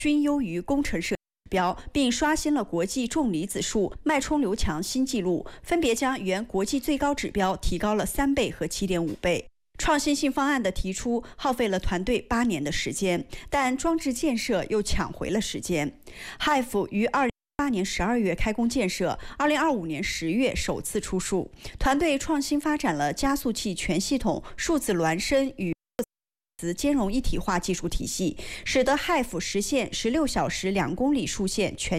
均优于工程设计指标，并刷新了国际重离子数脉冲流强新纪录，分别将原国际最高指标提高了3倍和7.5倍。创新性方案的提出耗费了团队8年的时间，但装置建设又抢回了时间。HIVE 于2018年12月开工建设，2025年10月首次出数。团队创新发展了加速器全系统数字孪生与兼容一体化技术体系，使得HIVE实现16小时2公里数线全